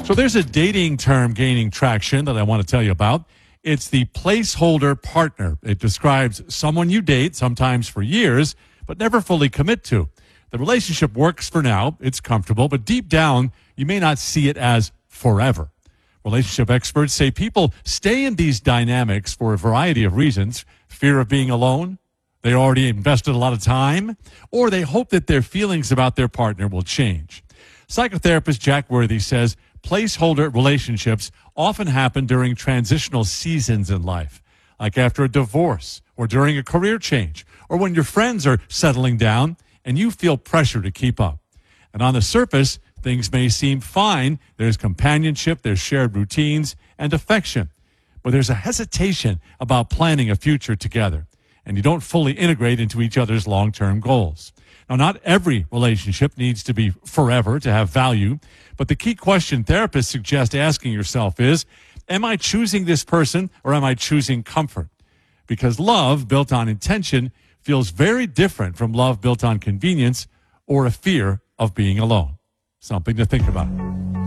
So there's a dating term gaining traction that I want to tell you about. It's the placeholder partner. It describes someone you date, sometimes for years, but never fully commit to. The relationship works for now, it's comfortable, but deep down, you may not see it as forever. Relationship experts say people stay in these dynamics for a variety of reasons. Fear of being alone, they already invested a lot of time, or they hope that their feelings about their partner will change. Psychotherapist Jack Worthy says placeholder relationships often happen during transitional seasons in life, like after a divorce or during a career change, or when your friends are settling down and you feel pressure to keep up. And on the surface, things may seem fine. There's companionship, there's shared routines, and affection. But there's a hesitation about planning a future together, and you don't fully integrate into each other's long-term goals. Now, not every relationship needs to be forever to have value, but the key question therapists suggest asking yourself is, am I choosing this person or am I choosing comfort? Because love built on intention feels very different from love built on convenience or a fear of being alone. Something to think about.